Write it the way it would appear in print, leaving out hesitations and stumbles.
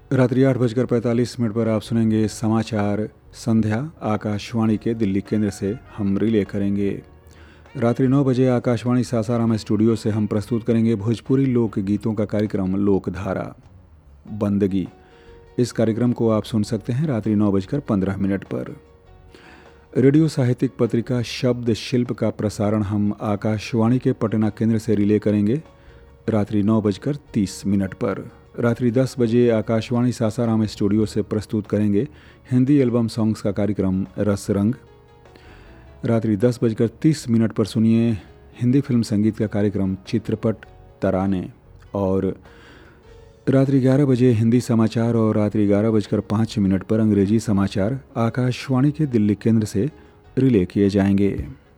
रात्रि 8:45 पर आप सुनेंगे समाचार संध्या आकाशवाणी के दिल्ली केंद्र से हम रिले करेंगे। रात्रि 9 बजे आकाशवाणी सासाराम स्टूडियो से हम प्रस्तुत करेंगे भोजपुरी लोक गीतों का कार्यक्रम लोकधारा बंदगी। इस कार्यक्रम को आप सुन सकते हैं रात्रि 9:15 पर। रेडियो साहित्यिक पत्रिका शब्द शिल्प का प्रसारण हम आकाशवाणी के पटना केंद्र से रिले करेंगे रात्रि 9:30 पर। रात्रि 10 बजे आकाशवाणी सासाराम स्टूडियो से प्रस्तुत करेंगे हिंदी एल्बम सॉन्ग्स का कार्यक्रम रस रंग। रात्रि 10:30 पर सुनिए हिंदी फिल्म संगीत का कार्यक्रम चित्रपट तराने। और रात्रि 11 बजे हिंदी समाचार और रात्रि 11:05 पर अंग्रेजी समाचार आकाशवाणी के दिल्ली केंद्र से रिले किए जाएंगे।